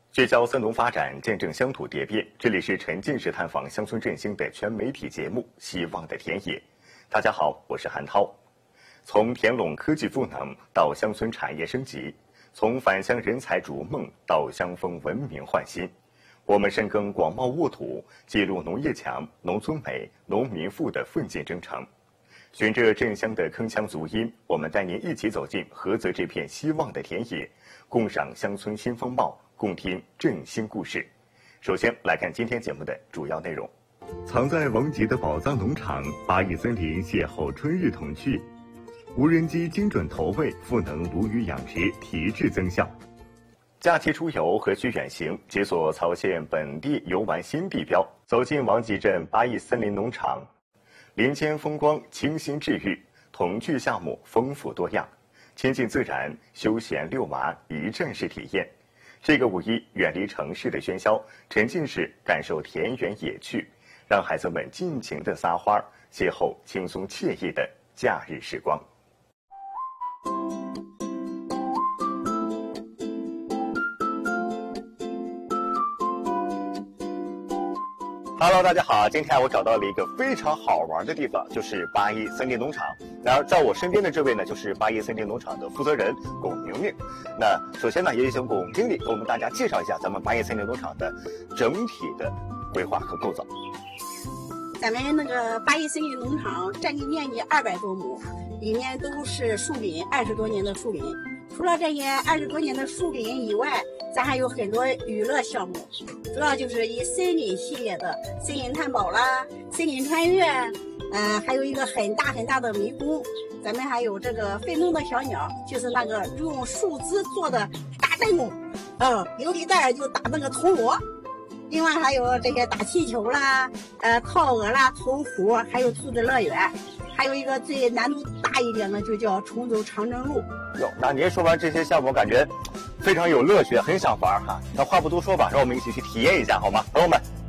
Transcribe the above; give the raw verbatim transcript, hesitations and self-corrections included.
聚焦村农发展，见证乡土蝶变。这里是沉浸式探访乡村振兴的全媒体节目《希望的田野》。大家好，我是韩涛。从田垄科技赋能到乡村产业升级，从返乡人才逐梦到乡风文明焕新，我们深耕广袤沃土，记录农业强、农村美、农民富的奋进征程。循着镇乡的铿锵足音，我们带您一起走进菏泽这片希望的田野，共赏乡村新风貌，共听振兴故事。首先来看今天节目的主要内容。藏在王集的宝藏农场，八亿森林邂逅春日童趣。无人机精准投喂，赋能鲈鱼养殖，提质增效。假期出游何须远行，解锁曹县本地游玩新地标。走进王集镇八亿森林农场，林间风光清新治愈，童趣项目丰富多样，亲近自然，休闲遛娃一站式体验。这个五一，远离城市的喧嚣，沉浸式感受田园野趣，让孩子们尽情的撒欢，邂逅轻松惬意的假日时光。Hello， 大家好，今天我找到了一个非常好玩的地方，就是八亿森林农场。然后在我身边的这位呢，就是八亿森林农场的负责人龚明明。那首先呢，也请龚经理给我们大家介绍一下咱们八亿森林农场的整体的规划和构造。 咱们那个八亿森林农场占地面积二百多亩，里面都是树林，二十多年的树林。除了这些二十多年的树林以外，咱还有很多娱乐项目，主要就是以森林系列的森林探宝啦、森林穿越，嗯、呃，还有一个很大很大的迷宫。咱们还有这个愤怒的小鸟，就是那个用树枝做的大弹弓，嗯，琉璃弹就打那个铜锣。另外还有这些打气球啦、呃，靠鹅啦、投壶，还有兔子乐园。还有一个最难度大一点的，就叫重走长征路。 哟，那您说完这些项目，感觉非常有乐趣，很想玩哈。那话不多说吧，让我们一起去体验一下，好吗？朋友们，